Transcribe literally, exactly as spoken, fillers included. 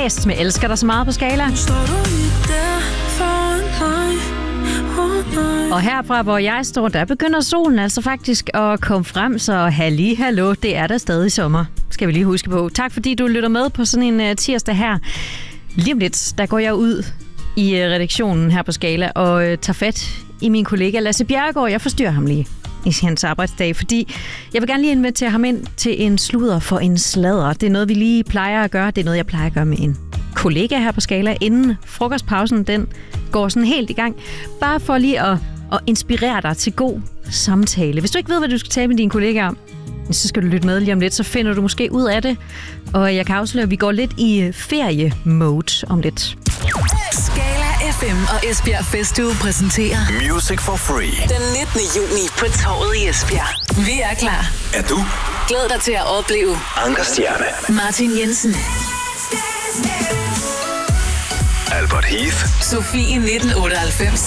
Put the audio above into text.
Blæst med Elsker dig så meget på Skala. Og herfra, hvor jeg står, der begynder solen altså faktisk at komme frem, så halli, hallo, det er der stadig sommer, skal vi lige huske på. Tak fordi du lytter med på sådan en uh, tirsdag her. Lige om lidt, der går jeg ud i uh, redaktionen her på Skala og uh, tager fat i min kollega Lasse Bjerregaard. Jeg forstyrrer ham lige i hans arbejdsdag, fordi jeg vil gerne lige invitere ham ind til en sludder for en sladder. Det er noget, vi lige plejer at gøre. Det er noget, jeg plejer at gøre med en kollega her på Skala, inden frokostpausen den går sådan helt i gang. Bare for lige at, at inspirere dig til god samtale. Hvis du ikke ved, hvad du skal tale med dine kollegaer om, så skal du lytte med lige om lidt, så finder du måske ud af det. Og jeg kan afsløre, at vi går lidt i ferie-mode om lidt. Skala F M og Esbjerg Festuge præsenterer Music for Free den nittende juni på Torvet i Esbjerg. Vi er klar. Er du? Glæd dig til at opleve Anker Stjerne, Martin Jensen, Albert Heath, Sofie nitten otteoghalvfems,